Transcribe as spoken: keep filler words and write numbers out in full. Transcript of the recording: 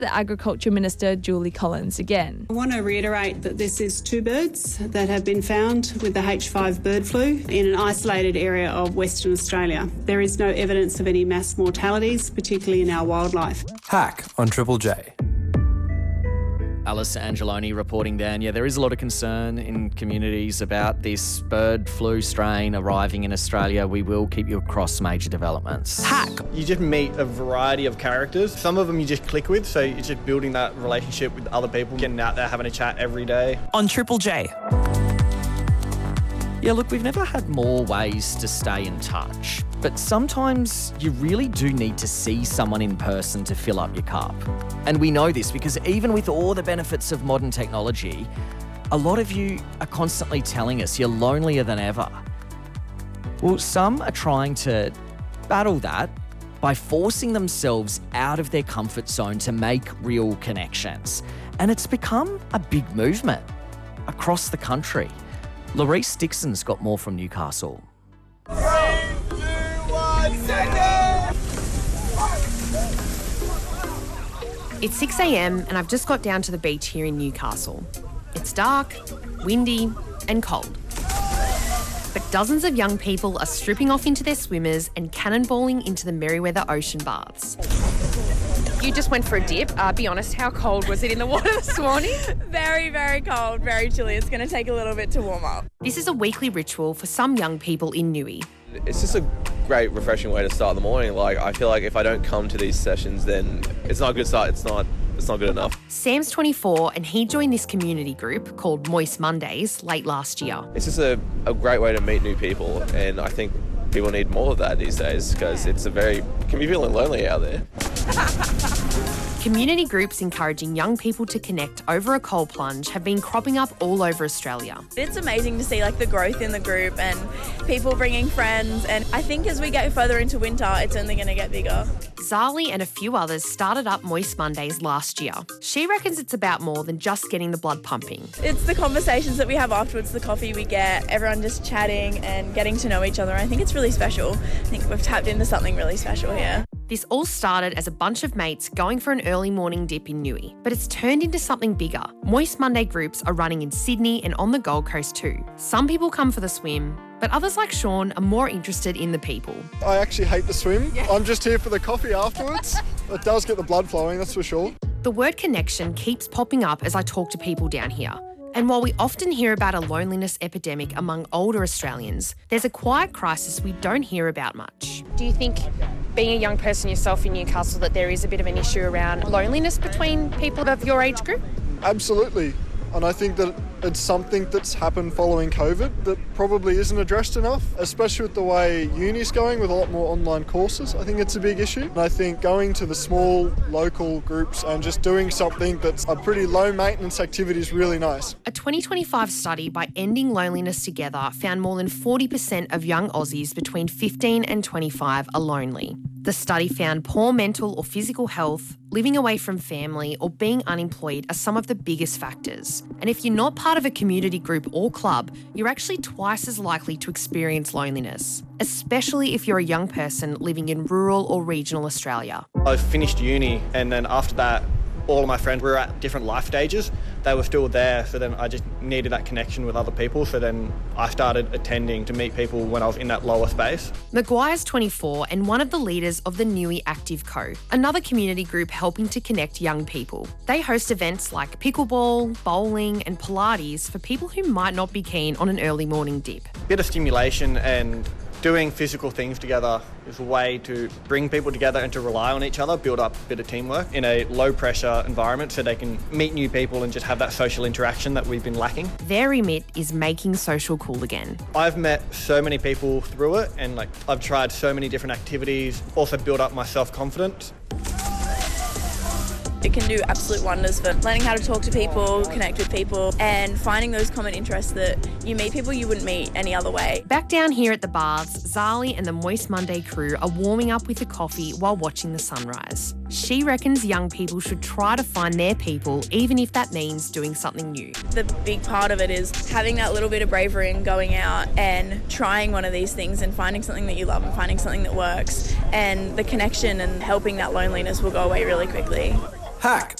the Agriculture Minister, Julie Collins, again. I want to reiterate that this is two birds that have been found with the H five bird flu in an isolated area of Western Australia. There is no evidence of any mass mortalities, particularly in our wildlife. Hack on Triple J. Alice Angeloni reporting down. Yeah, there is a lot of concern in communities about this bird flu strain arriving in Australia. We will keep you across major developments. Hack. You just meet a variety of characters. Some of them you just click with, so you're just building that relationship with other people, getting out there, having a chat every day. On Triple J. Yeah, look, we've never had more ways to stay in touch, but sometimes you really do need to see someone in person to fill up your cup. And we know this because even with all the benefits of modern technology, a lot of you are constantly telling us you're lonelier than ever. Well, some are trying to battle that by forcing themselves out of their comfort zone to make real connections. And it's become a big movement across the country. Larice Dixon's got more from Newcastle. Three, two, one, second! It's six a.m. and I've just got down to the beach here in Newcastle. It's dark, windy and cold. But dozens of young people are stripping off into their swimmers and cannonballing into the Merewether Ocean baths. You just went for a dip. Uh, be honest, how cold was it in the water this morning? Very, very cold, very chilly. It's going to take a little bit to warm up. This is a weekly ritual for some young people in Newey. It's just a great, refreshing way to start the morning. Like, I feel like if I don't come to these sessions, then it's not a good start. It's not, it's not good enough. Sam's twenty-four and he joined this community group called Moist Mondays late last year. It's just a, a great way to meet new people, and I think people need more of that these days because it's a very, can be feeling lonely out there. Community groups encouraging young people to connect over a cold plunge have been cropping up all over Australia. It's amazing to see like the growth in the group and people bringing friends, and I think as we get further into winter it's only going to get bigger. Zali and a few others started up Moist Mondays last year. She reckons it's about more than just getting the blood pumping. It's the conversations that we have afterwards, the coffee we get, everyone just chatting and getting to know each other. I think it's really special. I think we've tapped into something really special here. This all started as a bunch of mates going for an early morning dip in Newey, but it's turned into something bigger. Moist Monday groups are running in Sydney and on the Gold Coast too. Some people come for the swim, but others like Sean are more interested in the people. I actually hate the swim. Yeah. I'm just here for the coffee afterwards. It does get the blood flowing, that's for sure. The word connection keeps popping up as I talk to people down here. And while we often hear about a loneliness epidemic among older Australians, there's a quiet crisis we don't hear about much. Do you think, being a young person yourself in Newcastle, that there is a bit of an issue around loneliness between people of your age group? Absolutely. And I think that it's something that's happened following COVID that probably isn't addressed enough, especially with the way uni's going with a lot more online courses. I think it's a big issue. And I think going to the small local groups and just doing something that's a pretty low maintenance activity is really nice. A twenty twenty-five study by Ending Loneliness Together found more than forty percent of young Aussies between fifteen and twenty-five are lonely. The study found poor mental or physical health, living away from family or being unemployed are some of the biggest factors. And if you're not part of a community group or club, you're actually twice as likely to experience loneliness, especially if you're a young person living in rural or regional Australia. I finished uni, and then after that, all of my friends were at different life stages. They were still there, so then I just needed that connection with other people. So then I started attending to meet people when I was in that lower space. Maguire's twenty-four and one of the leaders of the Newey Active Co, another community group helping to connect young people. They host events like pickleball, bowling and Pilates for people who might not be keen on an early morning dip. Bit of stimulation and doing physical things together is a way to bring people together and to rely on each other, build up a bit of teamwork in a low pressure environment so they can meet new people and just have that social interaction that we've been lacking. Their remit is making social cool again. I've met so many people through it, and like I've tried so many different activities, also built up my self-confidence. It can do absolute wonders for learning how to talk to people, connect with people, and finding those common interests that you meet people you wouldn't meet any other way. Back down here at the baths, Zali and the Moist Monday crew are warming up with a coffee while watching the sunrise. She reckons young people should try to find their people, even if that means doing something new. The big part of it is having that little bit of bravery and going out and trying one of these things and finding something that you love and finding something that works, and the connection and helping that loneliness will go away really quickly. Hack